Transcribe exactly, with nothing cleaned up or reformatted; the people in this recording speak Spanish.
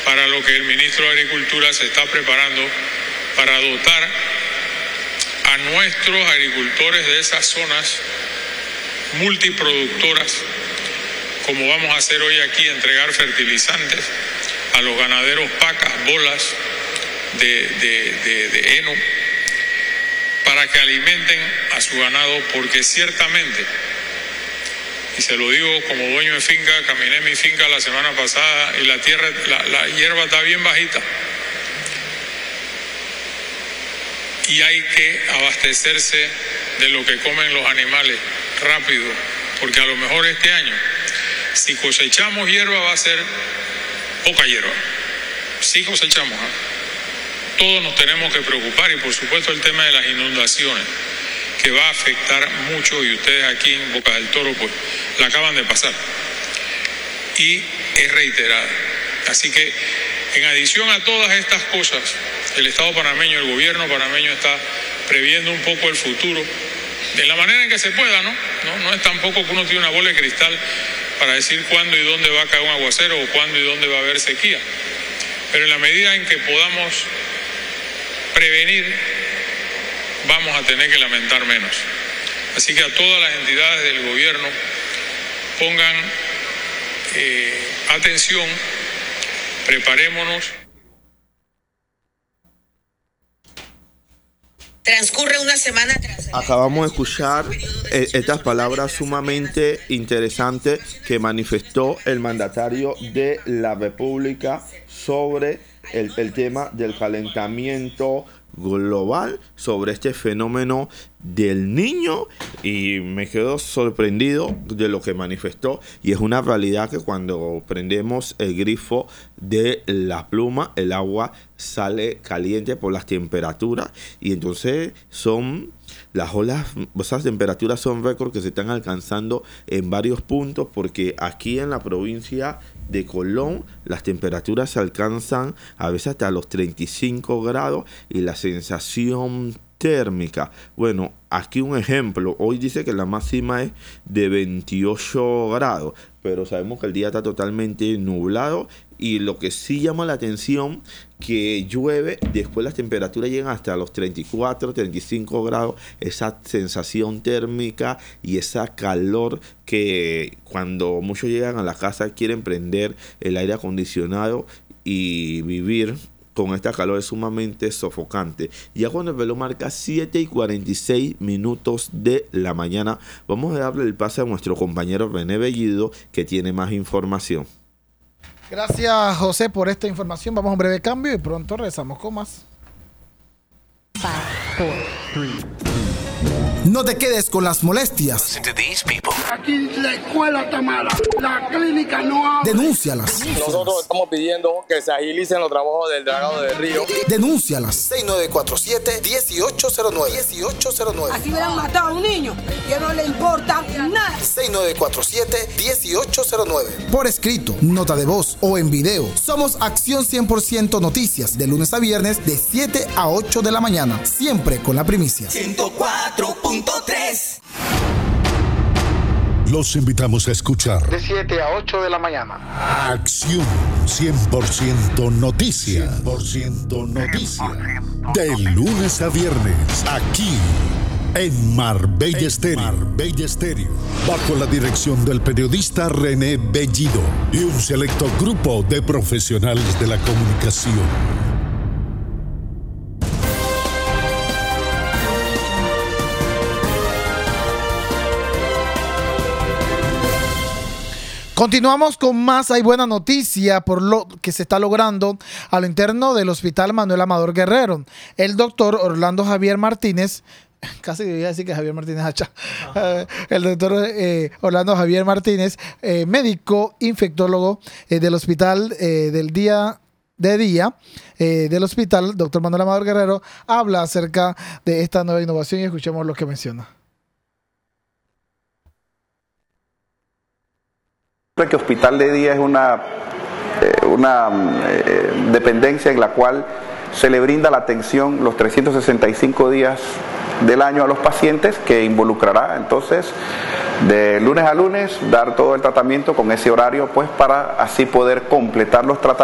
para lo que el ministro de Agricultura se está preparando para dotar a nuestros agricultores de esas zonas multiproductoras, como vamos a hacer hoy aquí, entregar fertilizantes a los ganaderos pacas, bolas de, de, de, de heno, para que alimenten a su ganado, porque ciertamente, y se lo digo como dueño de finca, caminé mi finca la semana pasada y la tierra, la, la hierba está bien bajita. Y hay que abastecerse de lo que comen los animales rápido, porque a lo mejor este año, si cosechamos hierba, va a ser poca hierba. Si cosechamos, ¿eh? Todos nos tenemos que preocupar, y por supuesto el tema de las inundaciones, que va a afectar mucho, y ustedes aquí en Boca del Toro pues la acaban de pasar y es reiterada. Así que en adición a todas estas cosas, el Estado panameño, el gobierno panameño está previendo un poco el futuro de la manera en que se pueda, ¿no? No, no es tampoco que uno tiene una bola de cristal para decir cuándo y dónde va a caer un aguacero o cuándo y dónde va a haber sequía, pero en la medida en que podamos prevenir, vamos a tener que lamentar menos. Así que a todas las entidades del gobierno pongan eh, atención, preparémonos. Transcurre una semana tras... Acabamos de escuchar eh, estas palabras sumamente interesantes que manifestó el mandatario de la República sobre el, el tema del calentamiento global, sobre este fenómeno del Niño, y me quedo sorprendido de lo que manifestó, y es una realidad que cuando prendemos el grifo de la pluma, el agua sale caliente por las temperaturas, y entonces son las olas, esas temperaturas son récords que se están alcanzando en varios puntos, porque aquí en la provincia de Colón las temperaturas se alcanzan a veces hasta los treinta y cinco grados, y la sensación térmica, bueno, aquí un ejemplo, hoy dice que la máxima es de veintiocho grados, pero sabemos que el día está totalmente nublado, y lo que sí llama la atención, que llueve, después las temperaturas llegan hasta los treinta y cuatro, treinta y cinco grados, esa sensación térmica y esa calor que cuando muchos llegan a la casa quieren prender el aire acondicionado y vivir con esta calor es sumamente sofocante. Ya cuando el reloj marca siete y cuarenta y seis minutos de la mañana, vamos a darle el pase a nuestro compañero René Bellido, que tiene más información. Gracias, José, por esta información. Vamos a un breve cambio y pronto regresamos con más. five, four, three. No te quedes con las molestias. Aquí la escuela está mala, la clínica no abre. Denúncialas. Nosotros estamos pidiendo que se agilicen los trabajos del dragado del río. Denúncialas. seis nueve cuatro siete, uno ocho cero nueve. uno ocho cero nueve. Aquí le han matado a un niño que no le importa nada. seis nueve cuatro siete, uno ocho cero nueve. Por escrito, nota de voz o en video. Somos Acción cien por ciento Noticias, de lunes a viernes de siete a ocho de la mañana. Siempre con la primicia. ciento cuatro punto tres. Los invitamos a escuchar de siete a ocho de la mañana. Acción cien por ciento Noticias. cien por ciento Noticias. De lunes a viernes, aquí en Marbella Estéreo. Marbella Estéreo. Bajo la dirección del periodista René Bellido y un selecto grupo de profesionales de la comunicación. Continuamos con más. Hay buena noticia por lo que se está logrando a lo interno del Hospital Manuel Amador Guerrero. El doctor Orlando Javier Martínez, casi debía decir que Javier Martínez Hacha, uh, el doctor eh, Orlando Javier Martínez, eh, médico infectólogo eh, del Hospital eh, del Día de Día eh, del Hospital, doctor Manuel Amador Guerrero, habla acerca de esta nueva innovación y escuchemos lo que menciona. Que Hospital de Día es una, eh, una eh, dependencia en la cual se le brinda la atención los trescientos sesenta y cinco días del año a los pacientes, que involucrará entonces de lunes a lunes dar todo el tratamiento con ese horario, pues para así poder completar los tratamientos